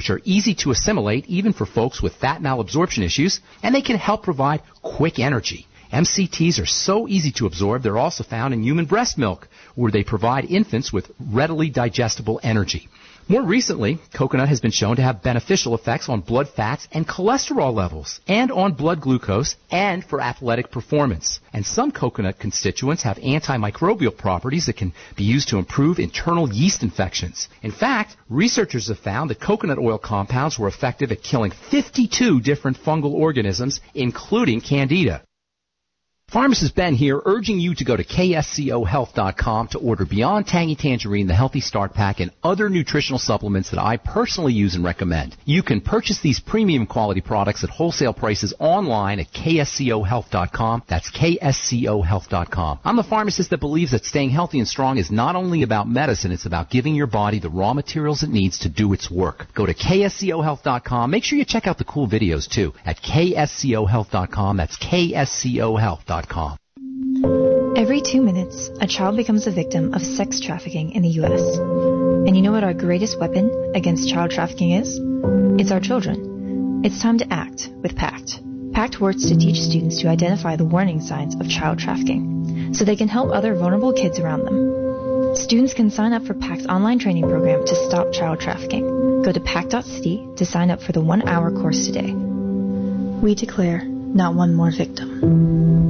which are easy to assimilate even for folks with fat malabsorption issues, and they can help provide quick energy. MCTs are so easy to absorb, they're also found in human breast milk, where they provide infants with readily digestible energy. More recently, coconut has been shown to have beneficial effects on blood fats and cholesterol levels, and on blood glucose, and for athletic performance. And some coconut constituents have antimicrobial properties that can be used to improve internal yeast infections. In fact, researchers have found that coconut oil compounds were effective at killing 52 different fungal organisms, including Candida. Pharmacist Ben here, urging you to go to kscohealth.com to order Beyond Tangy Tangerine, the Healthy Start Pack, and other nutritional supplements that I personally use and recommend. You can purchase these premium quality products at wholesale prices online at kscohealth.com. That's kscohealth.com. I'm the pharmacist that believes that staying healthy and strong is not only about medicine, it's about giving your body the raw materials it needs to do its work. Go to kscohealth.com. Make sure you check out the cool videos, too, at kscohealth.com. That's kscohealth.com. Every 2 minutes, a child becomes a victim of sex trafficking in the U.S. And you know what our greatest weapon against child trafficking is? It's our children. It's time to act with PACT. PACT works to teach students to identify the warning signs of child trafficking so they can help other vulnerable kids around them. Students can sign up for PACT's online training program to stop child trafficking. Go to pact.city to sign up for the 1-hour course today. We declare not one more victim.